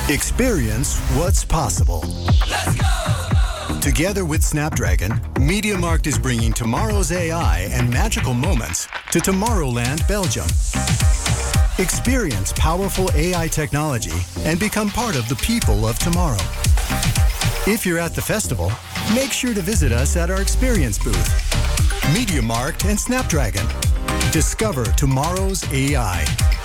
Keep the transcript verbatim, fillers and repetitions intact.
Experience what's possible. Let's go! Together with Snapdragon, MediaMarkt is bringing tomorrow's A I and magical moments to Tomorrowland, Belgium. Experience powerful A I technology and become part of the people of tomorrow. If you're at the festival, make sure to visit us at our experience booth. MediaMarkt and Snapdragon. Discover tomorrow's A I.